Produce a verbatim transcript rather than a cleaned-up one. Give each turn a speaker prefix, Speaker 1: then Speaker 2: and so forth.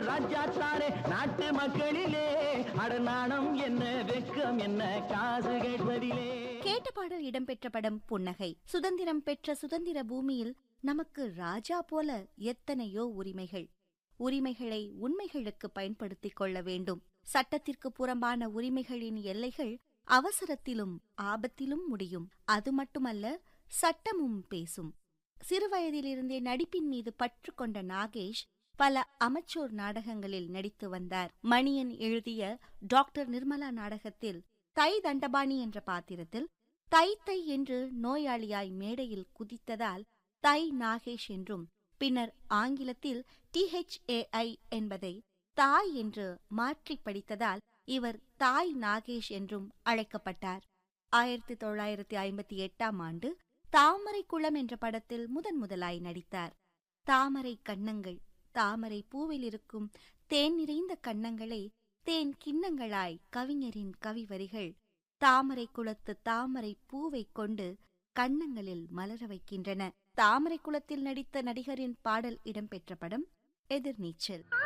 Speaker 1: ராஜா தாரே நாட்டு மக்களிலே அடநாணம் என்ன வெக்கம் என்ன காசு கேட்பதிலே.
Speaker 2: கேட்ட பாடல் இடம்பெற்ற படம் புன்னகை. சுதந்திரம் பெற்ற சுதந்திர பூமியில் நமக்கு ராஜா போல எத்தனையோ உரிமைகள். உரிமைகளை உண்மைகளுக்கு பயன்படுத்திக் கொள்ள வேண்டும். சட்டத்திற்கு புறம்பான உரிமைகளின் எல்லைகள் அவசரத்திலும் ஆபத்திலும் முடியும். அது மட்டுமல்ல, சட்டமும் பேசும். சிறுவயதிலிருந்தே நடிப்பின் மீது பற்று கொண்ட நாகேஷ் பல அமச்சோர் நாடகங்களில் நடித்து வந்தார். மணியன் எழுதிய டாக்டர் நிர்மலா நாடகத்தில் தை தண்டபாணி என்ற பாத்திரத்தில் தை தை என்று நோயாளியாய் மேடையில் குதித்ததால் தை நாகேஷ் என்றும், பின்னர் ஆங்கிலத்தில் டி ஹெச் ஏ ஐ என்பதை தாய் என்று மாற்றி படித்ததால் இவர் தாய் நாகேஷ் என்றும் அழைக்கப்பட்டார். ஆயிரத்தி தொள்ளாயிரத்தி ஐம்பத்தி எட்டாம் ஆண்டு தாமரை குளம் என்ற படத்தில் முதன் முதலாய் நடித்தார். தாமரை கன்னங்கள், தாமரை பூவில் இருக்கும் தேன் நிறைந்த கன்னங்களை தேன் கிண்ணங்களாய் கவிஞரின் கவிவரிகள் தாமரை குளத்து தாமரை பூவை கொண்டு கன்னங்களில் மலர வைக்கின்றன. தாமரை குளத்தில் நடித்த நடிகரின் பாடல் இடம்பெற்ற படம் எதிர்நீச்சல்.